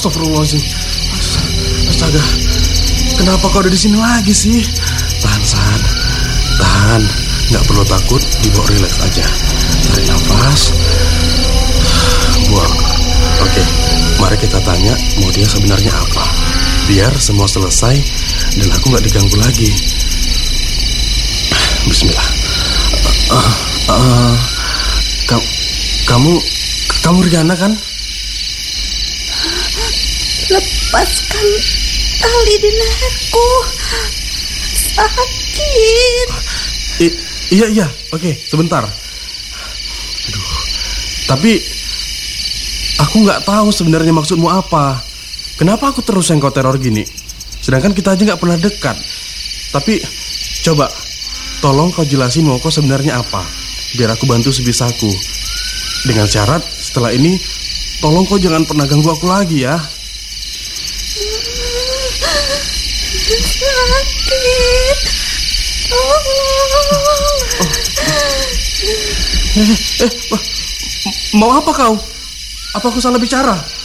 Astagfirullahaladzim. Astaga, kenapa kau ada di sini lagi sih? Tahan, San. Tahan. Nggak perlu takut, dibawa rileks aja. Tarik nafas, buang. Oke, mari kita tanya mau dia sebenarnya apa. Biar semua selesai dan aku nggak diganggu lagi. Bismillah. Kamu Riana kan? Lepaskan tali di leherku. Sakit. Iya. Oke, sebentar. Aduh. Tapi aku nggak tahu sebenarnya maksudmu apa. Kenapa aku terus yang kau teror gini? Sedangkan kita aja nggak pernah dekat. Tapi coba, tolong kau jelasin mau kau sebenarnya apa, biar aku bantu sebisaku. Dengan syarat setelah ini, tolong kau jangan pernah ganggu aku lagi ya. Sakit. Mau apa kau? Apa aku salah bicara?